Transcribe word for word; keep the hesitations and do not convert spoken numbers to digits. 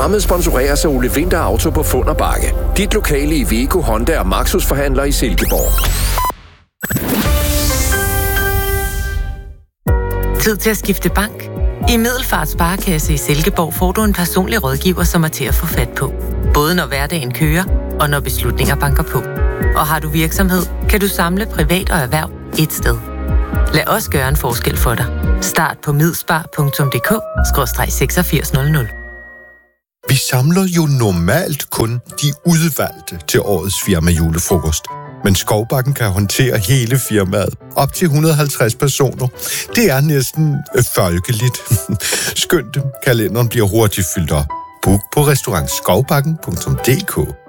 Programmet sponsoreres af Ole Winther Auto på Fund og Bakke. Dit lokale Iveco, Honda og Maxus forhandler i Silkeborg. Tid til at skifte bank? I Middelfart Sparekasse i Silkeborg får du en personlig rådgiver, som er til at få fat på. Både når hverdagen kører, og når beslutninger banker på. Og har du virksomhed, kan du samle privat og erhverv ét sted. Lad os gøre en forskel for dig. Start på midspar punktum d k skråstreg seksogfirs nul nul. Vi samler jo normalt kun de udvalgte til årets firma julefrokost. Men Skovbakken kan håndtere hele firmaet. Op til et hundrede og halvtreds personer. Det er næsten øh, folkeligt. Skønt, kalenderen bliver hurtigt fyldt op. Book på restaurant skovbakken punktum d k.